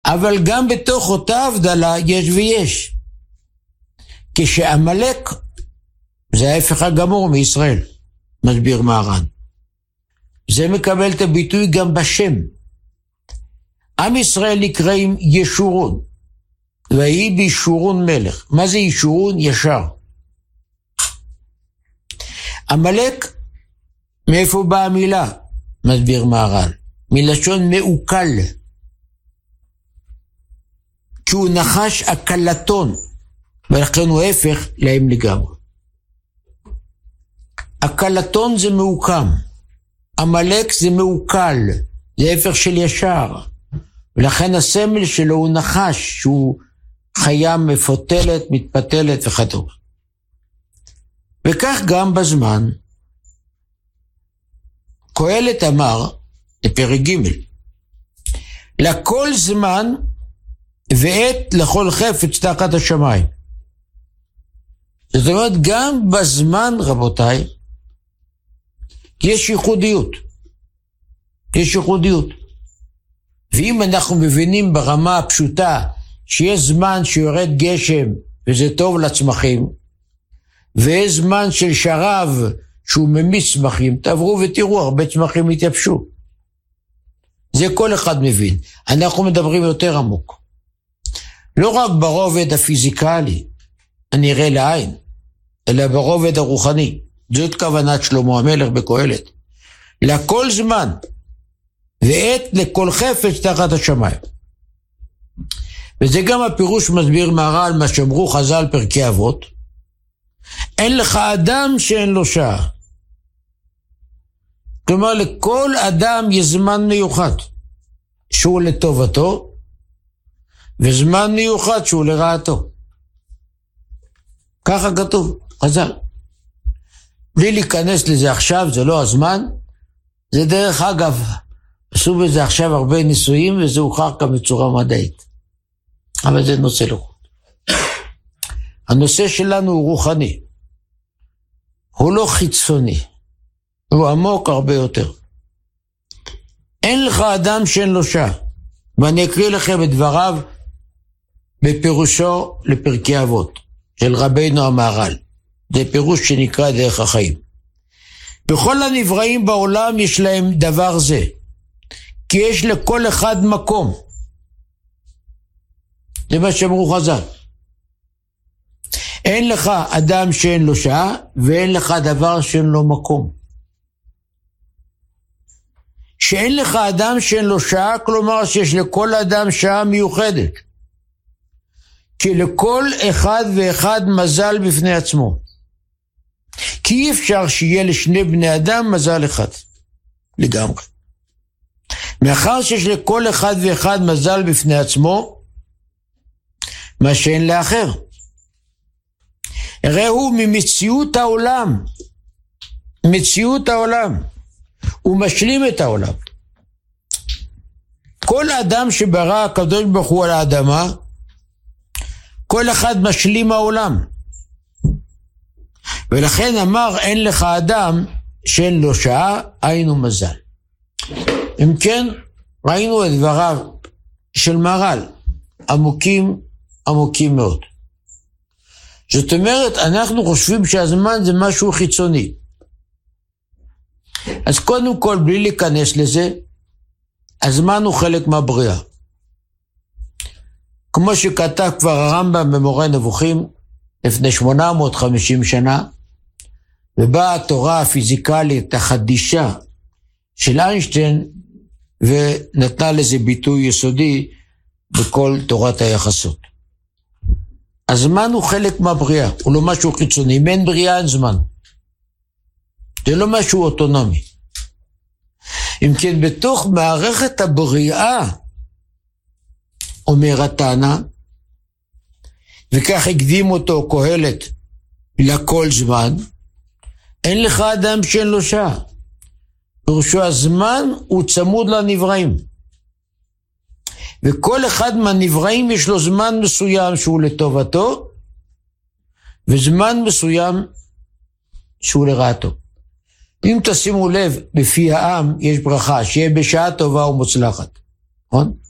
אבל גם בתוך אותה הבדלה יש ויש. כשעמלק, זה ההפך הגמור מישראל, מסביר מהר"ן. זה מקבל את הביטוי גם בשם. עם ישראל נקראים ישורון, ויהי בישורון מלך. מה זה ישורון? ישר. עמלק, מאיפה באה המילה? מסביר מהר"ן. מלשון מעוקל. כי הוא נחש הקלטון, ולכן הוא הפך להם לגמרי. הקלטון זה מעוקם, עמלק זה מעוקל, זה הפך של ישר, ולכן הסמל שלו הוא נחש, שהוא חיה מפותלת, מתפתלת וכדומה. וכך גם בזמן, קהלת אמר, בפרק ג', לכל זמן ועת לכל חפץ תחת השמיים. זאת אומרת, גם בזמן, רבותיי, יש ייחודיות. יש ייחודיות. ואם אנחנו מבינים ברמה הפשוטה, שיש זמן שיורד גשם, וזה טוב לצמחים, ויש זמן של שרב, שהוא ממיס צמחים, תעברו ותראו, הרבה צמחים מתייבשו. זה כל אחד מבין. אנחנו מדברים יותר עמוק. לא רק ברובד הפיזיקלי, הנראה לעין, אלא ברובד הרוחני. זאת כוונת שלמה המלך בקהלת. לכל זמן, ועת לכל חפץ תחת השמיים. וזה גם הפירוש מסביר מהר"ל, מה שאמרו חז"ל פרקי אבות. אין לך אדם שאין לו שעה. כלומר, לכל אדם יש זמן מיוחד, שהוא לטובתו, וזמן מיוחד שהוא לרעתו. ככה כתוב, חז"ל. בלי להיכנס לזה עכשיו, זה לא הזמן. זה דרך אגב, עשו בזה עכשיו הרבה ניסויים, וזה הוכח גם בצורה מדעית. אבל זה נושא לא. הנושא שלנו הוא רוחני. הוא לא חיצוני. הוא עמוק הרבה יותר. אין לך אדם שאין לו שעה. ואני אקריא לכם את דבריו בפירושו לפרקי אבות של רבינו המהר"ל. זה פירוש שנקרא דרך החיים. בכל הנבראים בעולם יש להם דבר זה, כי יש לכל אחד מקום. זה מה שאמרו חז"ל. אין לך אדם שאין לו שעה, ואין לך דבר שאין לו מקום. שאין לך אדם שאין לו שעה, כלומר שיש לכל אדם שעה מיוחדת. כי לכל אחד ואחד מזל בפני עצמו. כי אי אפשר שיהיה לשני בני אדם מזל אחד. לגמרי. מאחר שיש לכל אחד ואחד מזל בפני עצמו, מה שאין לאחר. הרי הוא ממציאות העולם. מציאות העולם. הוא משלים את העולם. כל אדם שברא הקדוש ברוך הוא על האדמה, כל אחד משלים העולם. ולכן אמר, אין לך אדם שאין לו שעה, היינו מזל. אם כן, ראינו את דבריו של מהר"ל, עמוקים, עמוקים מאוד. זאת אומרת, אנחנו חושבים שהזמן זה משהו חיצוני. אז קודם כל, בלי להיכנס לזה, הזמן הוא חלק מהבריאה. כמו שכתב כבר הרמב"ם במורה נבוכים, לפני 850 שנה, ובאה התורה הפיזיקלית החדישה של איינשטיין, ונתנה לזה ביטוי יסודי בכל תורת היחסות. הזמן הוא חלק מהבריאה, הוא לא משהו חיצוני. אם אין בריאה אין זמן. זה לא משהו אוטונומי. אם כן, בתוך מערכת הבריאה, אומר התנא, וכך הקדים אותו קהלת לכל זמן, אין לך אדם שאין לו שעה. פירושו הזמן הוא צמוד לנבראים. וכל אחד מהנבראים יש לו זמן מסוים שהוא לטובתו, וזמן מסוים שהוא לרעתו. אם תשימו לב, בפי העם יש ברכה, שיהיה בשעה טובה ומוצלחת. נכון?